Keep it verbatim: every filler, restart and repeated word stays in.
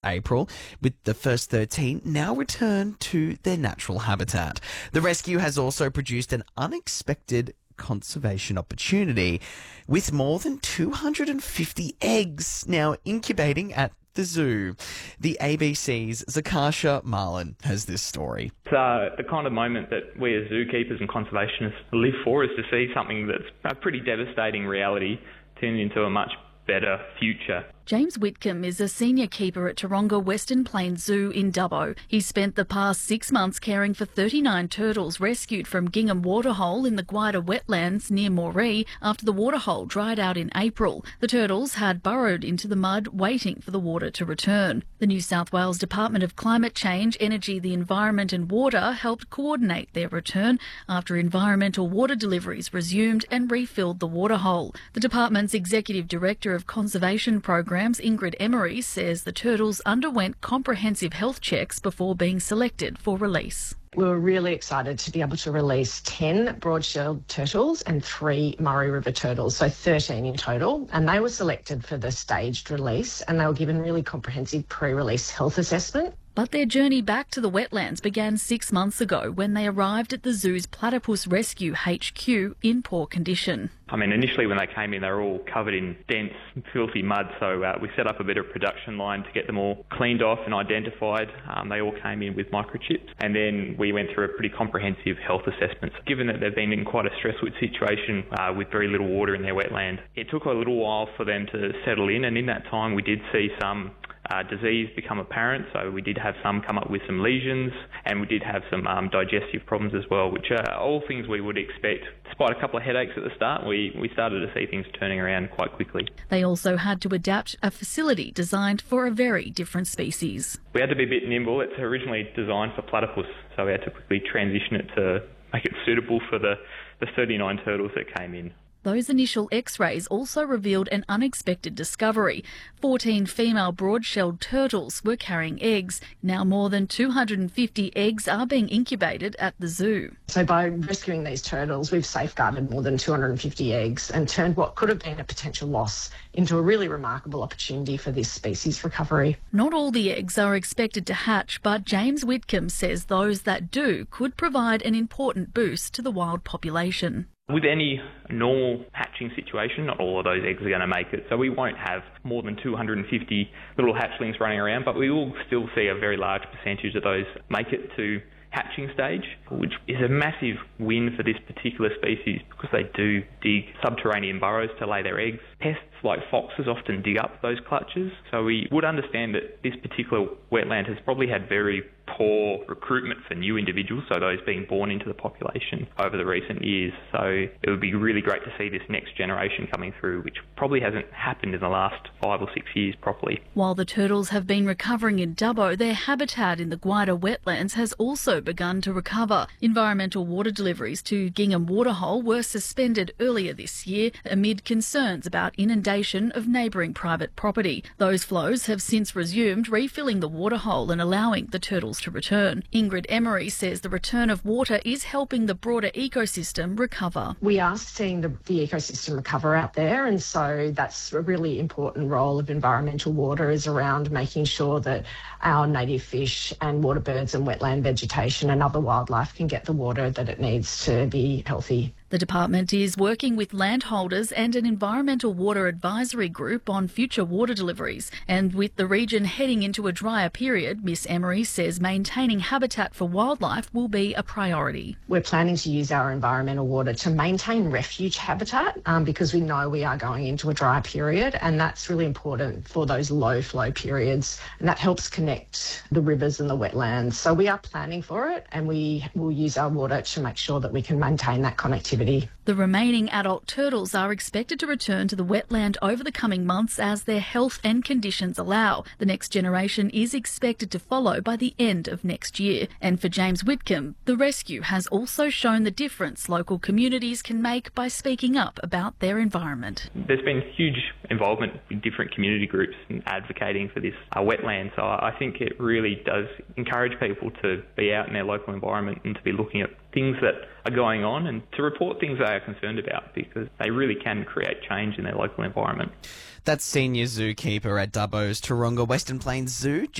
April, with the first thirteen now returned to their natural habitat. The rescue has also produced an unexpected conservation opportunity, with more than two hundred fifty eggs now incubating at the zoo. The A B C's Zakasha Marlin has this story. So the kind of moment that we as zookeepers and conservationists live for is to see something that's a pretty devastating reality turn into a much better future. James Whitcomb is a senior keeper at Taronga Western Plains Zoo in Dubbo. He spent the past six months caring for thirty-nine turtles rescued from Gingham Waterhole in the Gwydir wetlands near Moree after the waterhole dried out in April. The turtles had burrowed into the mud waiting for the water to return. The New South Wales Department of Climate Change, Energy, the Environment and Water helped coordinate their return after environmental water deliveries resumed and refilled the waterhole. The department's Executive Director of Conservation Programs, Ingrid Emery, says the turtles underwent comprehensive health checks before being selected for release. We were really excited to be able to release ten broad-shelled turtles and three Murray River turtles, so thirteen in total, and they were selected for the staged release, and they were given really comprehensive pre-release health assessment. But their journey back to the wetlands began six months ago when they arrived at the zoo's Platypus Rescue H Q in poor condition. I mean, initially when they came in, they were all covered in dense, filthy mud, so uh, we set up a bit of production line to get them all cleaned off and identified. Um, they all came in with microchips, and then we went through a pretty comprehensive health assessment. Given that they've been in quite a stressful situation uh, with very little water in their wetland, it took a little while for them to settle in, and in that time we did see some Uh, disease become apparent, so we did have some come up with some lesions, and we did have some um, digestive problems as well, which are all things we would expect. Despite a couple of headaches at the start, we, we started to see things turning around quite quickly. They also had to adapt a facility designed for a very different species. We had to be a bit nimble. It's originally designed for platypus, so we had to quickly transition it to make it suitable for the, the thirty-nine turtles that came in. Those initial x-rays also revealed an unexpected discovery. fourteen female broad-shelled turtles were carrying eggs. Now more than two hundred fifty eggs are being incubated at the zoo. So by rescuing these turtles, we've safeguarded more than two hundred fifty eggs and turned what could have been a potential loss into a really remarkable opportunity for this species recovery. Not all the eggs are expected to hatch, but James Whitcomb says those that do could provide an important boost to the wild population. With any normal hatching situation, not all of those eggs are going to make it, so we won't have more than two hundred fifty little hatchlings running around, but we will still see a very large percentage of those make it to hatching stage, which is a massive win for this particular species because they do dig subterranean burrows to lay their eggs. Pests like foxes often dig up those clutches, so we would understand that this particular wetland has probably had very poor recruitment for new individuals, so those being born into the population over the recent years. So it would be really great to see this next generation coming through, which probably hasn't happened in the last five or six years properly. While the turtles have been recovering in Dubbo, their habitat in the Gwydir wetlands has also begun to recover. Environmental water deliveries to Gingham Waterhole were suspended earlier this year amid concerns about inundation of neighbouring private property. Those flows have since resumed, refilling the waterhole and allowing the turtles to return. Ingrid Emery says the return of water is helping the broader ecosystem recover. We are seeing the, the ecosystem recover out there, and so that's a really important role of environmental water is around making sure that our native fish and water birds and wetland vegetation and other wildlife can get the water that it needs to be healthy. The department is working with landholders and an environmental water advisory group on future water deliveries. And with the region heading into a drier period, Miss Emery says maintaining habitat for wildlife will be a priority. We're planning to use our environmental water to maintain refuge habitat um, because we know we are going into a dry period, and that's really important for those low flow periods, and that helps connect the rivers and the wetlands. So we are planning for it, and we will use our water to make sure that we can maintain that connectivity. The remaining adult turtles are expected to return to the wetland over the coming months as their health and conditions allow. The next generation is expected to follow by the end of next year. And for James Whitcomb, the rescue has also shown the difference local communities can make by speaking up about their environment. There's been huge involvement in different community groups in advocating for this uh, wetland, so I think it really does encourage people to be out in their local environment and to be looking at things that are going on and to report things they are concerned about, because they really can create change in their local environment. That's senior zookeeper at Dubbo's Taronga Western Plains Zoo,